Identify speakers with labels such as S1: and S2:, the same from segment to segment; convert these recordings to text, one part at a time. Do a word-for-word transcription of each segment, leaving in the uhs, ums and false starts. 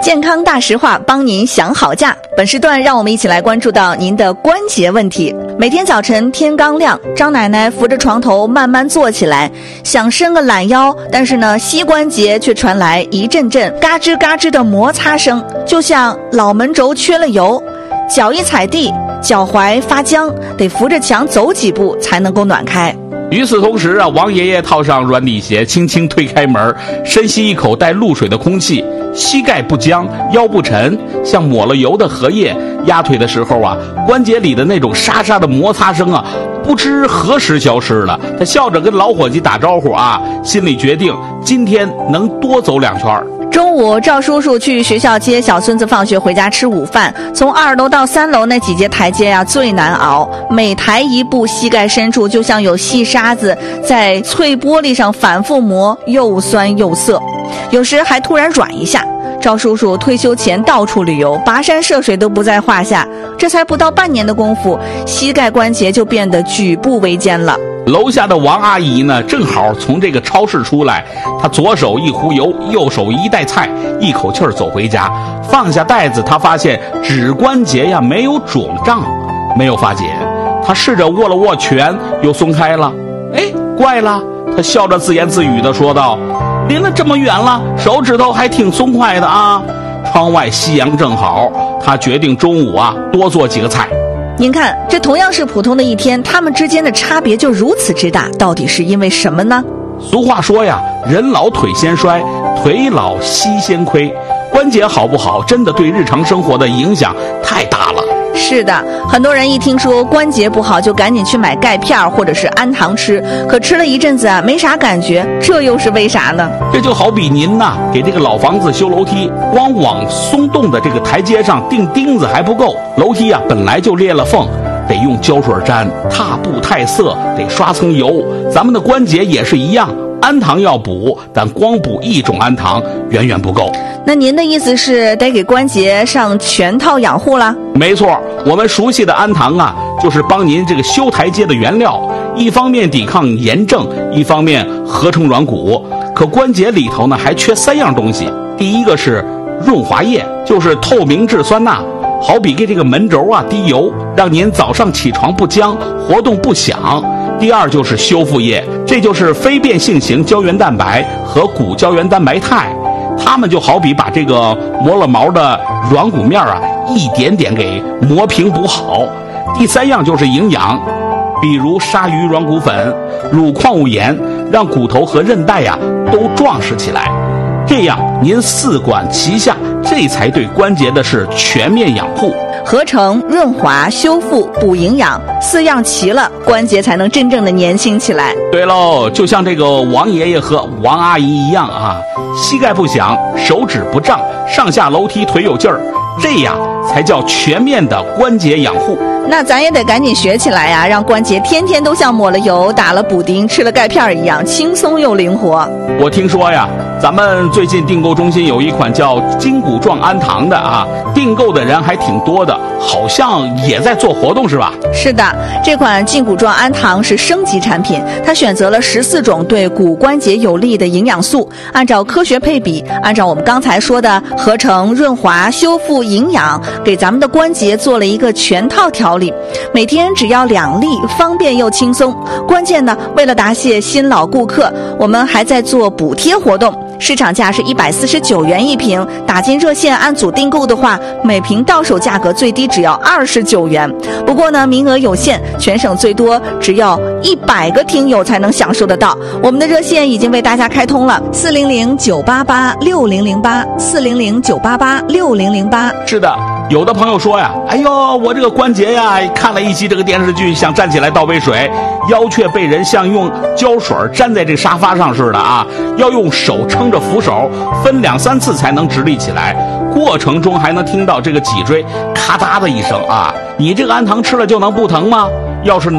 S1: 健康大实话，帮您想好价。本时段让我们一起来关注到您的关节问题。每天早晨天刚亮，张奶奶扶着床头慢慢坐起来，想伸个懒腰，但是呢，膝关节却传来一阵阵嘎吱嘎吱的摩擦声，就像脑门轴缺了油。脚一踩地，脚踝发僵，得扶着墙走几步才能够暖开。
S2: 与此同时啊，王爷爷套上软底鞋，轻轻推开门，深吸一口带露水的空气，膝盖不僵，腰不沉，像抹了油的荷叶。压腿的时候啊，关节里的那种沙沙的摩擦声啊，不知何时消失了。他笑着跟老伙计打招呼啊，心里决定今天能多走两圈。
S1: 中午，赵叔叔去学校接小孙子放学回家吃午饭。从二楼到三楼那几节台阶啊，最难熬。每抬一步，膝盖深处就像有细沙子在脆玻璃上反复磨，又酸又涩，有时还突然软一下。赵叔叔退休前到处旅游，跋山涉水都不在话下。这才不到半年的功夫，膝盖关节就变得举步维艰了。
S2: 楼下的王阿姨呢，正好从这个超市出来，她左手一壶油，右手一袋菜，一口气儿走回家。放下袋子，她发现指关节呀没有肿胀，没有发紧。她试着握了握拳，又松开了。哎，怪了！她笑着自言自语地说道：“离得这么远了，手指头还挺松快的啊。”窗外夕阳正好，她决定中午啊多做几个菜。
S1: 您看，这同样是普通的一天，他们之间的差别就如此之大，到底是因为什么呢？
S2: 俗话说呀，人老腿先衰，腿老膝先亏。关节好不好，真的对日常生活的影响太大了。
S1: 是的，很多人一听说关节不好，就赶紧去买钙片或者是氨糖吃，可吃了一阵子啊，没啥感觉，这又是为啥呢？
S2: 这就好比您呐，给这个老房子修楼梯，光往松动的这个台阶上钉钉子还不够，楼梯啊本来就裂了缝，得用胶水粘，踏步太涩，得刷层油。咱们的关节也是一样，氨糖要补，但光补一种氨糖远远不够。
S1: 那您的意思是得给关节上全套养护了？
S2: 没错，我们熟悉的氨糖啊，就是帮您这个修台阶的原料，一方面抵抗炎症，一方面合成软骨。可关节里头呢还缺三样东西，第一个是润滑液，就是透明质酸钠，好比给这个门轴啊滴油，让您早上起床不僵，活动不响。第二就是修复液，这就是非变性型胶原蛋白和骨胶原蛋白肽，它们就好比把这个磨了毛的软骨面啊一点点给磨平补好。第三样就是营养，比如鲨鱼软骨粉、乳矿物盐，让骨头和韧带呀都壮实起来。这样您四管齐下，这才对关节的是全面养护。
S1: 合成、润滑、修复、补营养，四样齐了，关节才能真正的年轻起来。
S2: 对喽，就像这个王爷爷和王阿姨一样啊，膝盖不响，手指不胀，上下楼梯腿有劲儿，这样才叫全面的关节养护。
S1: 那咱也得赶紧学起来呀，让关节天天都像抹了油、打了补丁、吃了钙片一样轻松又灵活。
S2: 我听说呀，咱们最近订购中心有一款叫筋骨状氨糖的啊，订购的人还挺多的，好像也在做活动是吧？
S1: 是的，这款筋骨状氨糖是升级产品，它选择了十四种对骨关节有利的营养素，按照科学配比，按照我们刚才说的合成、润滑、修复、营养，给咱们的关节做了一个全套调理。每天只要两粒，方便又轻松。关键呢，为了答谢新老顾客，我们还在做补贴活动，市场价是一百四十九元一瓶，打进热线按组订购的话，每瓶到手价格最低只要二十九元。不过呢，名额有限，全省最多只要一百个听友才能享受得到。我们的热线已经为大家开通了，四零零九八八六零零八，四零零九八八六零零八。
S2: 是的，有的朋友说呀，哎呦，我这个关节呀，看了一集这个电视剧，想站起来倒杯水，腰却被人像用胶水粘在这沙发上似的啊，要用手撑着扶手，分两三次才能直立起来，过程中还能听到这个脊椎咔嗒的一声啊。你这个氨糖吃了就能不疼吗？要是能啊，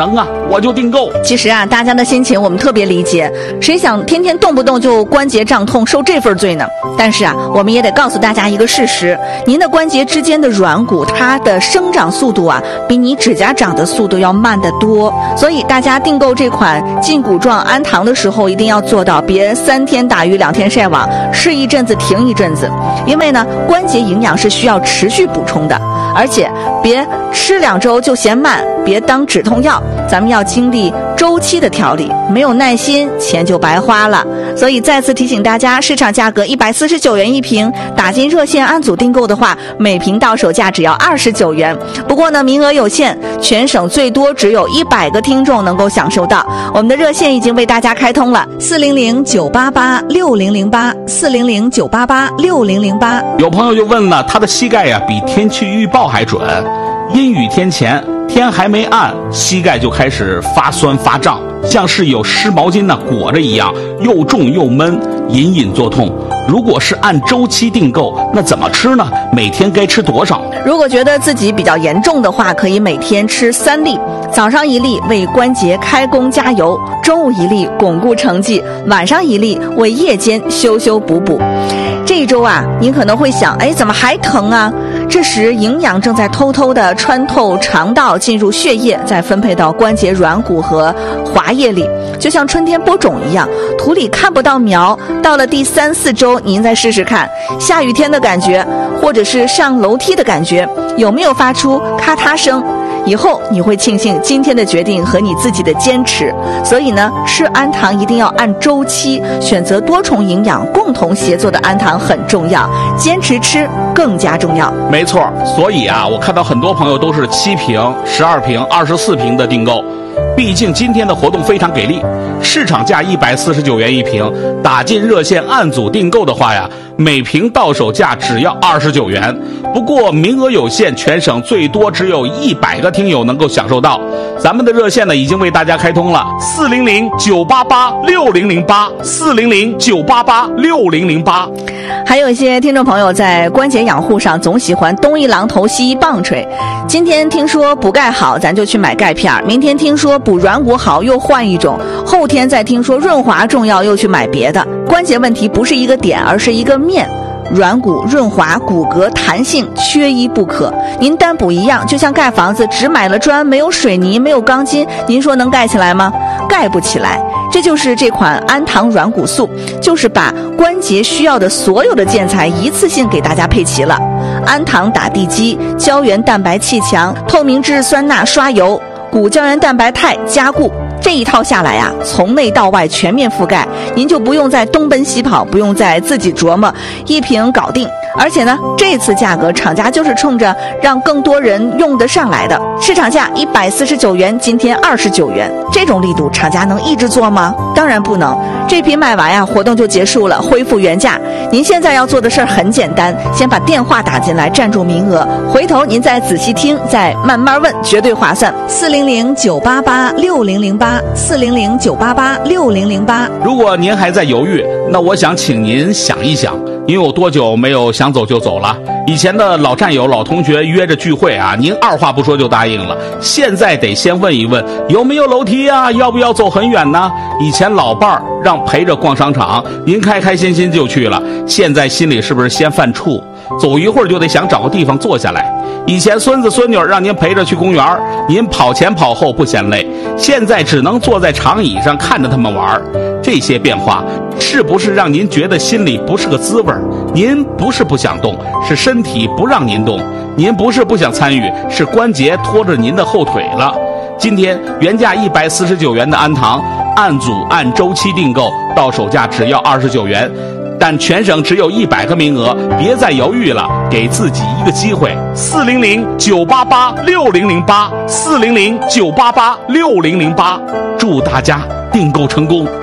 S2: 我就订购。
S1: 其实啊，大家的心情我们特别理解，谁想天天动不动就关节胀痛受这份罪呢？但是啊，我们也得告诉大家一个事实，您的关节之间的软骨，它的生长速度啊，比你指甲长的速度要慢得多。所以大家订购这款胫骨状氨糖的时候，一定要做到别三天打鱼两天晒网，试一阵子停一阵子。因为呢，关节营养是需要持续补充的，而且别吃两周就嫌慢，别当止痛药，咱们要经历周期的调理，没有耐心，钱就白花了。所以再次提醒大家，市场价格一百四十九元一瓶，打进热线按组订购的话，每瓶到手价只要二十九元。不过呢，名额有限，全省最多只有一百个听众能够享受到。我们的热线已经为大家开通了，四零零九八八六零零八，四零零九八八六零零八。
S2: 有朋友就问了，他的膝盖呀、啊、比天气预报还准，阴雨天前天还没暗，膝盖就开始发酸发胀，像是有湿毛巾呢裹着一样，又重又闷，隐隐作痛。如果是按周期订购，那怎么吃呢？每天该吃多少？
S1: 如果觉得自己比较严重的话，可以每天吃三粒，早上一粒为关节开工加油，中午一粒巩固成绩，晚上一粒为夜间修修补补。这一周啊，您可能会想，哎，怎么还疼啊？这时营养正在偷偷地穿透肠道，进入血液，再分配到关节软骨和滑液里，就像春天播种一样，土里看不到苗。到了第三四周，您再试试看，下雨天的感觉，或者是上楼梯的感觉，有没有发出咔嗒声？以后你会庆幸今天的决定和你自己的坚持。所以呢，吃氨糖一定要按周期，选择多重营养共同协作的氨糖很重要，坚持吃更加重要。
S2: 没错，所以啊，我看到很多朋友都是七瓶、十二瓶、二十四瓶的订购。毕竟今天的活动非常给力，市场价一百四十九元一瓶，打进热线按组订购的话呀，每瓶到手价只要二十九元。不过名额有限，全省最多只有一百个听友能够享受到。咱们的热线呢已经为大家开通了，四零零九八八六零零八，四零零九八八六零零八。
S1: 还有一些听众朋友在关节养护上总喜欢东一榔头西一棒槌，今天听说补钙好，咱就去买钙片；明天听说补软骨好，又换一种；后天再听说润滑重要，又去买别的。关节问题不是一个点，而是一个面。软骨、润滑、骨骼、弹性缺一不可。您单补一样，就像盖房子只买了砖，没有水泥，没有钢筋，您说能盖起来吗？盖不起来。这就是这款氨糖软骨素，就是把关节需要的所有的建材一次性给大家配齐了。氨糖打地基，胶原蛋白气强，透明质酸钠刷油，骨胶原蛋白肽加固。这一套下来啊，从内到外全面覆盖，您就不用再东奔西跑，不用再自己琢磨，一瓶搞定。而且呢，这次价格厂家就是冲着让更多人用得上来的，市场价一百四十九元，今天二十九元，这种力度厂家能一直做吗？当然不能。这批卖完呀，活动就结束了，恢复原价。您现在要做的事儿很简单，先把电话打进来，占住名额，回头您再仔细听，再慢慢问，绝对划算。四零零九八八六零零八，四零零九八八六零零八。
S2: 如果您还在犹豫，那我想请您想一想，您有多久没有想走就走了？以前的老战友、老同学约着聚会啊，您二话不说就答应了。现在得先问一问有没有楼梯啊，要不要走很远呢？以前老伴儿让陪着逛商场，您开开心心就去了，现在心里是不是先犯怵？走一会儿就得想找个地方坐下来。以前孙子孙女让您陪着去公园，您跑前跑后不嫌累，现在只能坐在长椅上看着他们玩。这些变化是不是让您觉得心里不是个滋味？您不是不想动，是身体不让您动；您不是不想参与，是关节拖着您的后腿了。今天原价一百四十九元的氨糖，按组按周期订购，到手价只要二十九元。但全省只有一百个名额，别再犹豫了，给自己一个机会。四零零九八八六零零八，四零零九八八六零零八，祝大家订购成功。